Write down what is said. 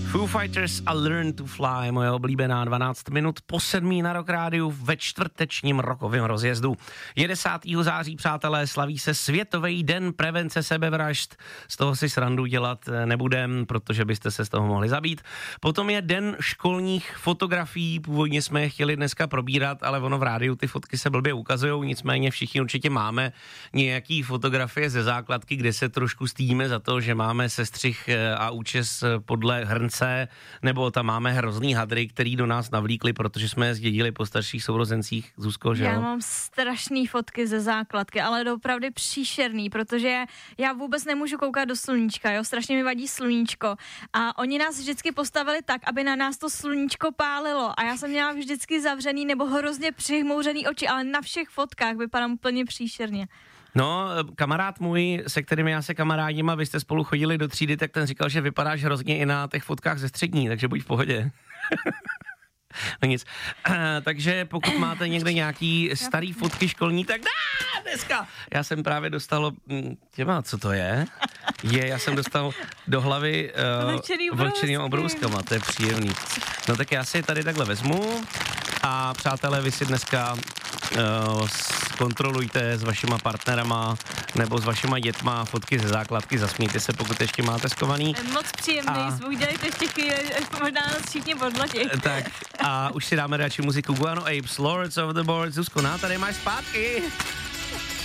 Foo Fighters a Learn to Fly, moje oblíbená 12 minut po 7 na Rock Rádiu ve čtvrtečním rokovém rozjezdu. Je 10. září, přátelé, slaví se Světový den prevence sebevražd. Z toho si srandu dělat nebudem, protože byste se z toho mohli zabít. Potom je den školních fotografií, původně jsme je chtěli dneska probírat, ale ono v rádiu ty fotky se blbě ukazujou, nicméně všichni určitě máme nějaký fotografie ze základky, kde se trošku stydíme za to, že máme sestřih a účes podle hrnce, nebo tam máme hrozný hadry, který do nás navlíkli, protože jsme je zdědili po starších sourozencích. Zuzko, že jo? Já mám strašný fotky ze základky, ale opravdu příšerný, protože já vůbec nemůžu koukat do sluníčka, jo, strašně mi vadí sluníčko a oni nás vždycky postavili tak, aby na nás to sluníčko pálilo a já jsem měla vždycky zavřený nebo hrozně přihmouřený oči, ale na všech fotkách vypadám úplně příšerně. No, kamarád můj, se kterým já se kamarádím a vy jste spolu chodili do třídy, tak ten říkal, že vypadáš hrozně i na těch fotkách ze střední, takže buď v pohodě. No nic. Takže pokud máte někde nějaký starý fotky školní, tak dneska. Já jsem právě dostal, co to je? Já jsem dostal do hlavy vlčenýho obrouskama, to je příjemný. No tak já si je tady takhle vezmu a přátelé, vy si dneska kontrolujte s vašima partnerama nebo s vašima dětma fotky ze základky, zasmějte se, pokud ještě máte skovaný. Moc příjemný zvuk, dělejte štěchy, možná nás všichni podlatí. Tak a už si dáme radši muziku Guano Apes, Lords of the Boards. Zuzko, tady máš zpátky.